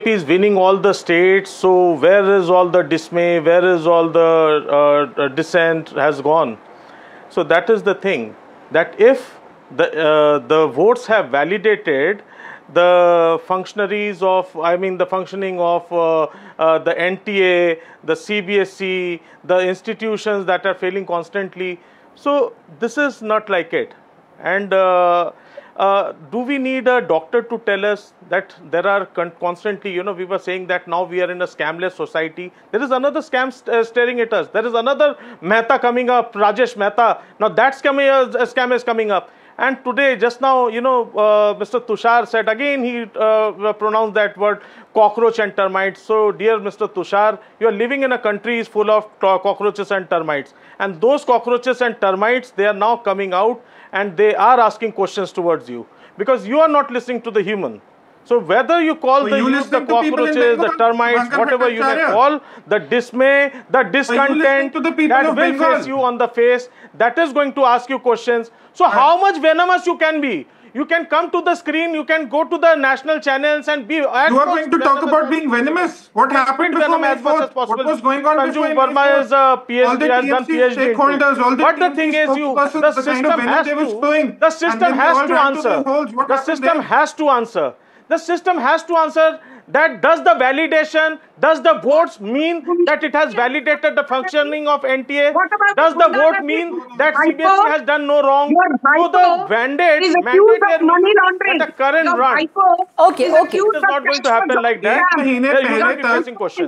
is winning all the states, so where is all the dismay, where is all the dissent has gone? So that is the thing, that if the votes have validated the functionaries of, I mean the functioning of the NTA, the CBSE, the institutions that are failing constantly, so this is not like it. And do we need a doctor to tell us that there are constantly, you know, we were saying that now we are in a scamless society. There is another scam staring at us. There is another Mehta coming up, Rajesh Mehta. Now that scam is coming up. And today, just now, you know, Mr. Tushar said again, he pronounced that word cockroach and termites. So, dear Mr. Tushar, you are living in a country full of cockroaches and termites. And those cockroaches and termites, they are now coming out and they are asking questions towards you. Because you are not listening to the human. So whether you call the youth, the cockroaches, the termites, whatever you may call, the dismay, the discontent that will face you on the face, that is going to ask you questions. So how much venomous you can be? You can come to the screen, you can go to the national channels and be... You are going to talk about being venomous? What happened before May 4th? What was going on before May 4th? Sanju Verma is a PhD, has done PhD. But the thing is, the system has to answer. The system has to answer. The system has to answer that does the validation, does the votes mean that it has validated the functioning of NTA? Does the vote mean that CBSE has done no wrong? So the mandate at the current run. Okay. It is not going to happen like that. They will not be facing questions.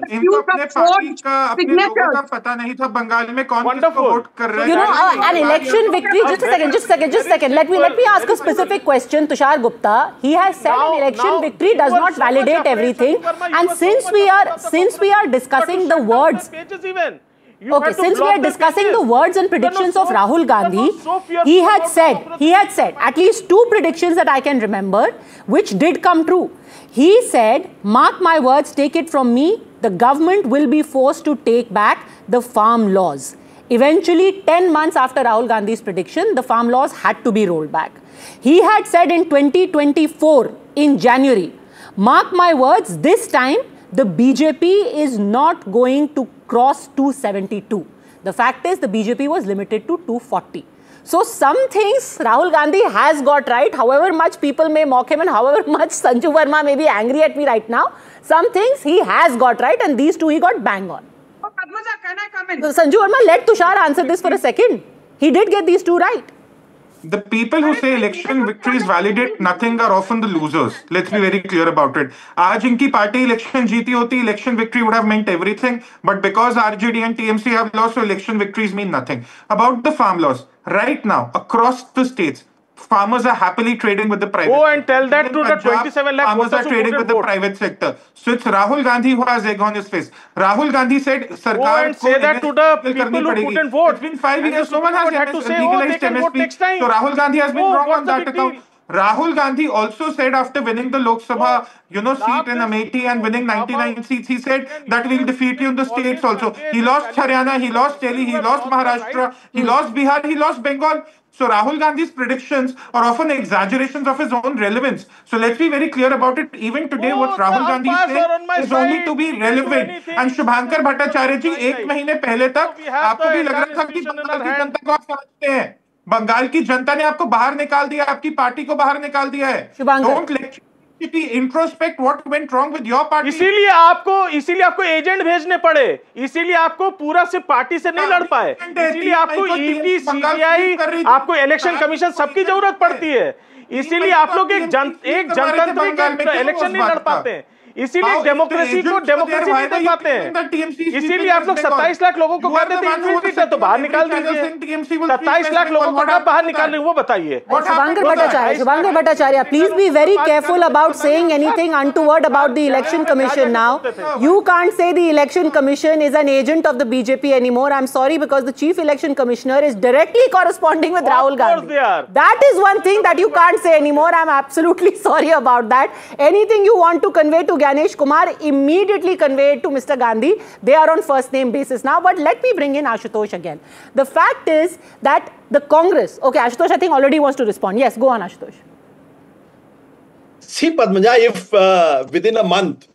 Wonderful. You know, an election victory, just a second. Let me ask a specific question, Tushar Gupta. He has said an election victory does not validate everything. And since we are discussing the words, since we are discussing the words and predictions of Rahul Gandhi, he had said at least two predictions that I can remember, which did come true. He said, mark my words, take it from me, the government will be forced to take back the farm laws. Eventually, 10 months after Rahul Gandhi's prediction, the farm laws had to be rolled back. He had said in 2024, in January, mark my words, this time the BJP is not going to cross 272. The fact is the BJP was limited to 240. So some things Rahul Gandhi has got right, however much people may mock him and however much Sanju Verma may be angry at me right now, some things he has got right and these two he got bang on. Padmaja, can I come in? So Sanju Verma, let Tushar answer this for a second. He did get these two right. The people who say election victories validate nothing are often the losers. Let's be very clear about it. Aaj inki party election jeeti hoti, election victory would have meant everything. But because RJD and TMC have lost, so election victories mean nothing. About the farm laws, right now, across the states, farmers are happily trading with the private sector. Go and tell that to the 27 lakh farmers are trading with the private sector. So it's Rahul Gandhi who has egg on his face. Rahul Gandhi said, Sarkar go and say that to the people who couldn't vote. It's been 5 years, no one has legalized MSP. So Rahul Gandhi has been wrong on that account. Rahul Gandhi also said after winning the Lok Sabha, seat in Amethi and winning 99 seats, he said that we'll defeat you in the states also. He lost Haryana, he lost Delhi, he lost Maharashtra, he lost Bihar, he lost Bengal. So Rahul Gandhi's predictions are often exaggerations of his own relevance. So let's be very clear about it. Even today, what Rahul Gandhi is saying is only to be relevant. And Shubhankar Bhattacharya ji, एक महीने पहले तक आपको भी लग रहा था कि बंगाल की जनता को आप समझते हैं. बंगाल की जनता ने आपको बाहर निकाल दिया, आपकी पार्टी को बाहर निकाल दिया है. Don't let introspect what went wrong with your party. इसीलिए आपको एजेंट भेजने पड़े, इसीलिए आपको पूरा से पार्टी से नहीं लड़ पाए, इसीलिए आपको ईडी, सीबीआई, आपको इलेक्शन कमीशन सबकी जरूरत पड़ती है, इसीलिए आप लोग एक जनतांत्रिक इलेक्शन नहीं लड़ पाते, इसीलिए डेमोक्रेसी को डेमोक्रेसी नहीं दे पाते हैं, इसीलिए आप लोग 27 लाख लोगों को कहते थे इन्फिल्ट्रेट है तो बाहर निकाल दीजिए, 27 लाख लोगों को कब बाहर निकाल रहे वो बताइए. Shubhankar Bhattacharya, please be very careful about saying anything untoward about the election commission now. You can't say the election commission is an agent of the BJP anymore. I'm sorry, because the chief election commissioner is directly corresponding with Rahul Gandhi. That is one thing that you can't say anymore. I'm absolutely sorry about that. Anything you want to convey to Ganesh Kumar, immediately convey it to Mr. Gandhi. They are on first name basis now. But let me bring in Ashutosh again. The fact is that the Congress... Okay, Ashutosh, I think already wants to respond. Yes, go on, Ashutosh. See, Padmaja, if within a month,